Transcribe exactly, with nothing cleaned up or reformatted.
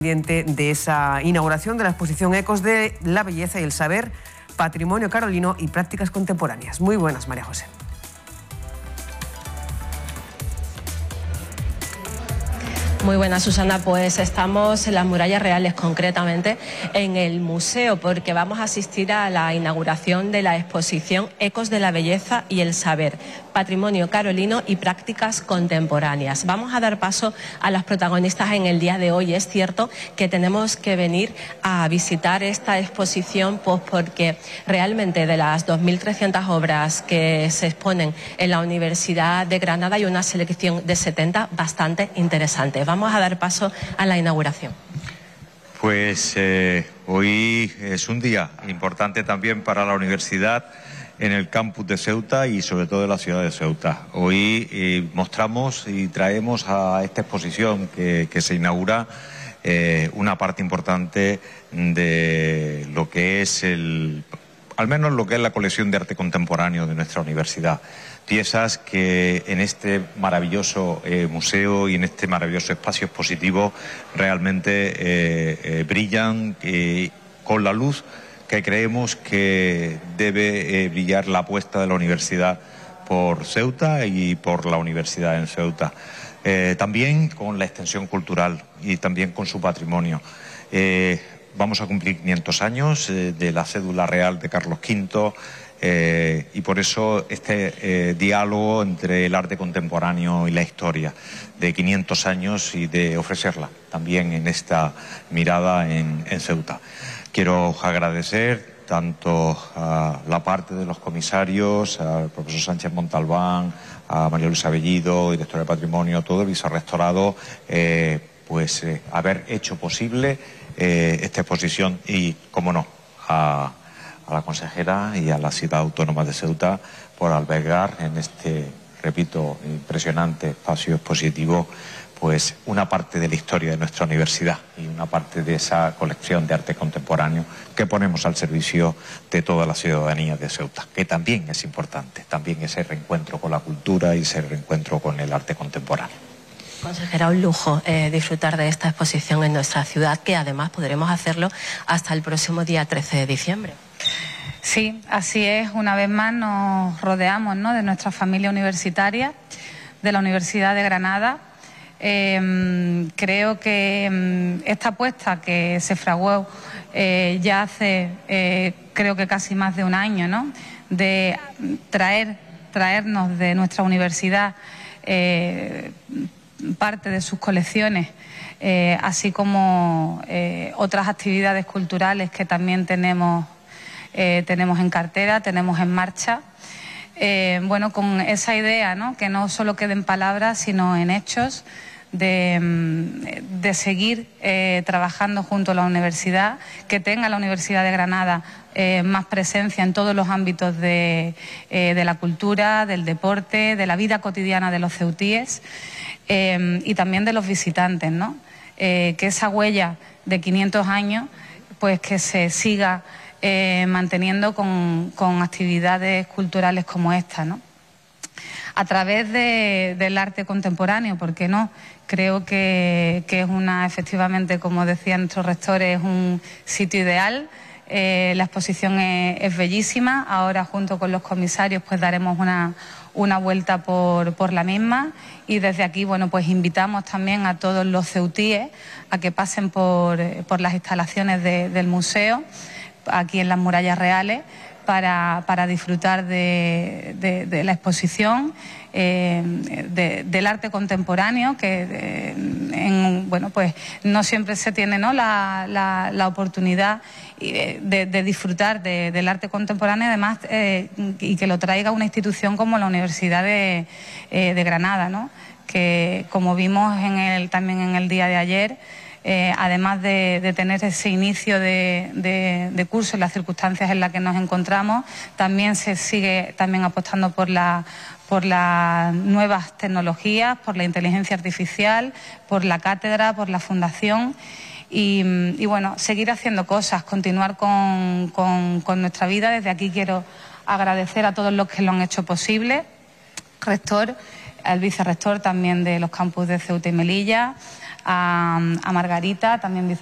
De esa inauguración de la exposición Ecos de la Belleza y el Saber, Patrimonio Carolino y Prácticas Contemporáneas. Muy buenas, María José. Muy buenas, Susana. Pues estamos en las Murallas Reales, concretamente en el museo, porque vamos a asistir a la inauguración de la exposición Ecos de la Belleza y el Saber, Patrimonio Carolino y Prácticas Contemporáneas. Vamos a dar paso a las protagonistas en el día de hoy. Es cierto que tenemos que venir a visitar esta exposición, pues porque realmente de las dos mil trescientas obras que se exponen en la Universidad de Granada hay una selección de setenta bastante interesante. Vamos a dar paso a la inauguración. Pues eh, hoy es un día importante también para la universidad en el campus de Ceuta y sobre todo en la ciudad de Ceuta. Hoy eh, mostramos y traemos a esta exposición que, que se inaugura eh, una parte importante de lo que es el, al menos lo que es la colección de arte contemporáneo de nuestra universidad. Piezas que en este maravilloso eh, museo y en este maravilloso espacio expositivo realmente eh, eh, brillan eh, con la luz que creemos que debe eh, brillar la apuesta de la universidad por Ceuta y por la universidad en Ceuta. Eh, también con la extensión cultural y también con su patrimonio. Eh, vamos a cumplir quinientos años eh, de la cédula real de Carlos quinto. Eh, y por eso este eh, diálogo entre el arte contemporáneo y la historia de quinientos años y de ofrecerla también en esta mirada en, en Ceuta. Quiero agradecer tanto a la parte de los comisarios, al profesor Sánchez Montalbán, a María Luisa Bellido, directora de Patrimonio, todo el vicerrectorado, eh, pues eh, haber hecho posible eh, esta exposición y, como no, a a la consejera y a la ciudad autónoma de Ceuta por albergar en este, repito, impresionante espacio expositivo, pues una parte de la historia de nuestra universidad y una parte de esa colección de arte contemporáneo que ponemos al servicio de toda la ciudadanía de Ceuta, que también es importante, también ese reencuentro con la cultura y ese reencuentro con el arte contemporáneo. Consejera, un lujo eh, disfrutar de esta exposición en nuestra ciudad, que además podremos hacerlo hasta el próximo día trece de diciembre. Sí, así es. Una vez más nos rodeamos, ¿no?, de nuestra familia universitaria, de la Universidad de Granada. Eh, creo que eh, esta apuesta que se fraguó eh, ya hace, eh, creo que casi más de un año, ¿no?, de traer, traernos de nuestra universidad eh, parte de sus colecciones, eh, así como eh, otras actividades culturales que también tenemos Eh, tenemos en cartera, tenemos en marcha, eh, bueno, con esa idea, ¿no?, que no solo quede en palabras, sino en hechos, de, de seguir eh, trabajando junto a la universidad, que tenga la Universidad de Granada eh, más presencia en todos los ámbitos de, eh, de la cultura, del deporte, de la vida cotidiana de los ceutíes eh, y también de los visitantes, ¿no? Eh, que esa huella de quinientos años, pues que se siga Eh, manteniendo con, con actividades culturales como esta, ¿no? A través de, del arte contemporáneo, ¿por qué no? Creo que, que es una, efectivamente, como decía nuestro rector, es un sitio ideal. Eh, la exposición es, es bellísima. Ahora, junto con los comisarios, pues daremos una, una vuelta por, por la misma. Y desde aquí, bueno, pues invitamos también a todos los ceutíes a que pasen por, por las instalaciones de, del museo, aquí en las Murallas Reales, para, para disfrutar de, de, de la exposición, eh, de, del arte contemporáneo, que eh, en, bueno, pues no siempre se tiene, ¿no?, la, la, la oportunidad de, de disfrutar de, del arte contemporáneo, además, eh, y que lo traiga una institución como la Universidad de, eh, de Granada, ¿no?, que, como vimos en el, también en el día de ayer, Eh, además de, de tener ese inicio de, de, de curso en las circunstancias en las que nos encontramos, también se sigue también apostando por, la, por las nuevas tecnologías, por la inteligencia artificial, por la cátedra, por la fundación y, y bueno, seguir haciendo cosas, continuar con, con, con nuestra vida. Desde aquí quiero agradecer a todos los que lo han hecho posible, rector, al vicerrector también de los campus de Ceuta y Melilla, a, a Margarita, también